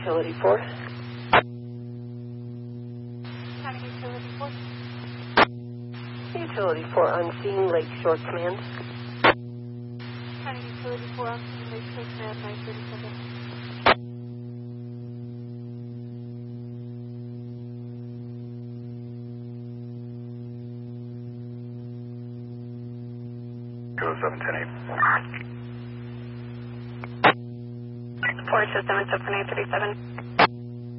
Utility 4. County Utility 4. Utility 4 unseen, Lakeshore Command. County Utility 4 unseen, Lakeshore Command 937. Go 710-8. Port system is up for 937.